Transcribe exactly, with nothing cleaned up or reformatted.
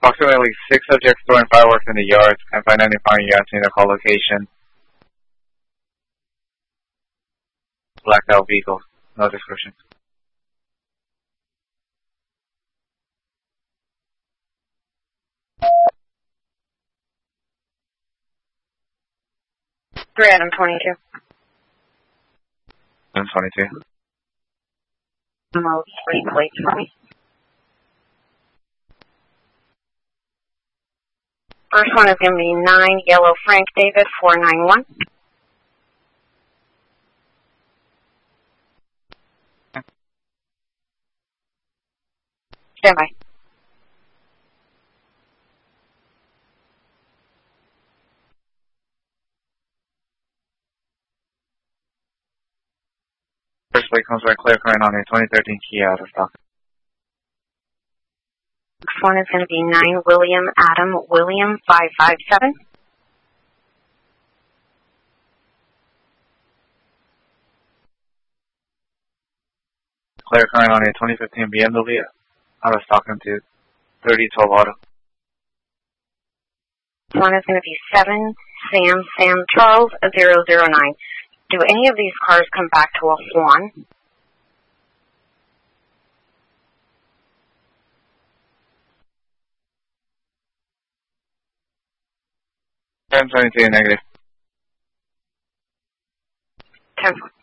Approximately six subjects throwing fireworks in the yards. Can't find any fire yet in the call location. Blacked out vehicles. No description. three Adam twenty-two. Adam twenty-two. No, three plates for me. First one is going to be nine Yellow Frank David four nine one. Stand by. First plate comes by clear current on a twenty thirteen Kia out of stock. Next one is going to be nine William Adam William five five seven. Clear current on a twenty fifteen B M W out of stock into thirty twelve auto. One is going to be seven Sam Sam Charles zero zero nine. Do any of these cars come back to a Juan? ten twenty-two negative. ten.